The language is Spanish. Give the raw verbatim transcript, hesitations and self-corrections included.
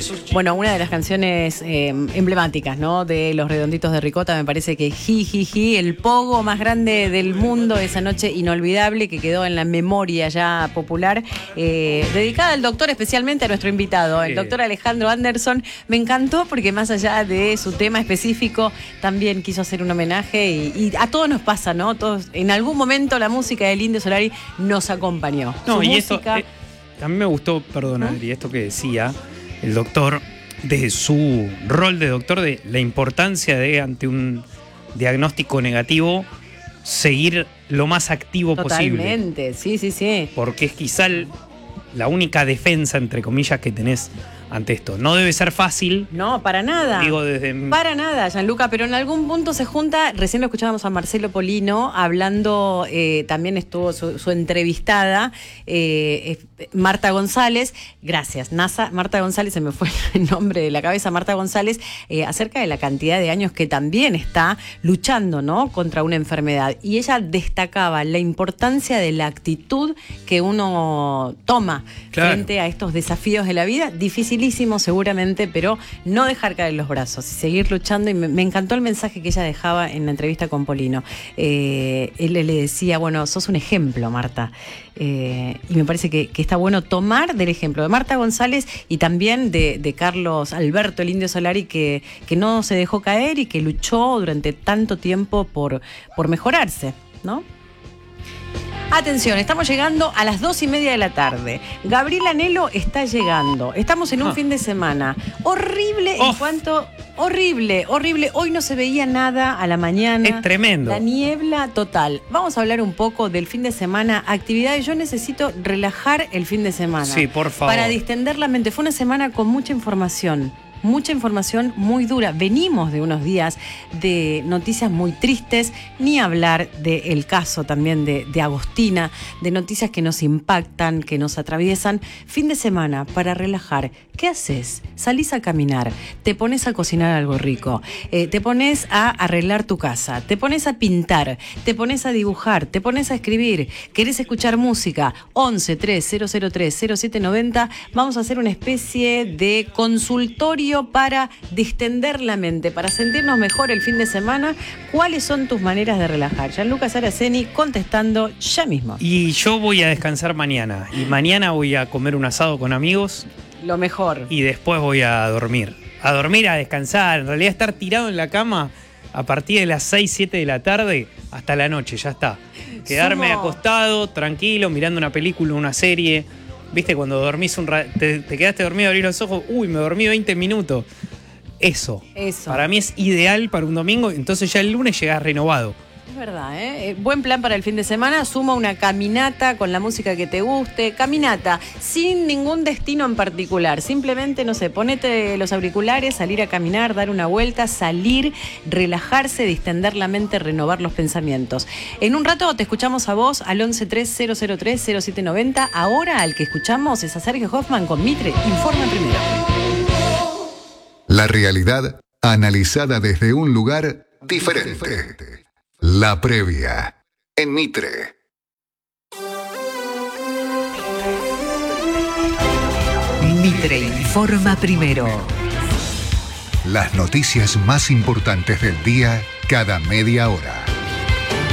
Bueno, una de las canciones eh, emblemáticas, ¿no? De Los Redonditos de Ricota, me parece que Ji, Ji, Ji, el pogo más grande del mundo, esa noche inolvidable que quedó en la memoria ya popular, eh, dedicada al doctor, especialmente a nuestro invitado, el doctor Alejandro Anderson. Me encantó porque más allá de su tema específico, también quiso hacer un homenaje y, y a todos nos pasa, ¿no? Todos, en algún momento la música del Indio Solari nos acompañó. No, Su y música... esto, eh, a mí me gustó, perdón, Adri, esto que decía el doctor, de su rol de doctor, de la importancia de, ante un diagnóstico negativo, seguir lo más activo Totalmente, posible. Totalmente, sí, sí, sí. Porque es quizá el, la única defensa, entre comillas, que tenés ante esto. No debe ser fácil. No, para nada. Digo, desde... Para nada, Gianluca, pero en algún punto se junta, recién lo escuchábamos a Marcelo Polino hablando, eh, también estuvo su, su entrevistada, eh, eh, Marta González, gracias, NASA, Marta González, se me fue el nombre de la cabeza, Marta González, eh, acerca de la cantidad de años que también está luchando, ¿no?, contra una enfermedad. Y ella destacaba la importancia de la actitud que uno toma, claro, frente a estos desafíos de la vida, dificilísimos seguramente, pero no dejar caer los brazos y seguir luchando. Y me, me encantó el mensaje que ella dejaba en la entrevista con Polino. Eh, él le decía, bueno, sos un ejemplo, Marta. Eh, y me parece que, que está bueno tomar del ejemplo de Marta González y también de, de Carlos Alberto, el Indio Solari, que, que no se dejó caer y que luchó durante tanto tiempo por, por mejorarse, ¿no? Atención, estamos llegando a las dos y media de la tarde. Gabriel Anhelo está llegando. Estamos en un ah. fin de semana horrible oh. en cuanto... Horrible, horrible. Hoy no se veía nada a la mañana. Es tremendo. La niebla total. Vamos a hablar un poco del fin de semana. Actividades. Yo necesito relajar el fin de semana. Sí, por favor. Para distender la mente. Fue una semana con mucha información. Mucha información muy dura. Venimos de unos días de noticias muy tristes, ni hablar del caso también de, de Agostina, de noticias que nos impactan, que nos atraviesan. Fin de semana para relajar. ¿Qué haces? Salís a caminar, te pones a cocinar algo rico, eh, te pones a arreglar tu casa, te pones a pintar, te pones a dibujar, te pones a escribir, querés escuchar música. once tres cero cero tres cero siete noventa. Vamos a hacer una especie de consultorio para distender la mente, para sentirnos mejor el fin de semana. ¿Cuáles son tus maneras de relajar? Gianluca Saraceni contestando ya mismo. Y yo voy a descansar mañana. Y mañana voy a comer un asado con amigos. Lo mejor. Y después voy a dormir. A dormir, a descansar. En realidad estar tirado en la cama a partir de las seis, siete de la tarde hasta la noche, ya está. Quedarme Sumo. acostado, tranquilo, mirando una película, una serie. ¿Viste? Cuando dormís un rato, te, te quedaste dormido, abrís los ojos, uy, me dormí veinte minutos. Eso. Eso. Para mí es ideal para un domingo, entonces ya el lunes llegás renovado. Es verdad, ¿eh? Eh, buen plan para el fin de semana. Suma una caminata con la música que te guste. Caminata sin ningún destino en particular. Simplemente, no sé, ponete los auriculares, salir a caminar, dar una vuelta, salir, relajarse, distender la mente, renovar los pensamientos. En un rato te escuchamos a vos al once tres cero cero tres cero siete noventa. Ahora al que escuchamos es a Sergio Hoffman con Mitre. Informa primero. La realidad analizada desde un lugar diferente. La previa, en Mitre. Mitre informa primero. Las noticias más importantes del día, cada media hora.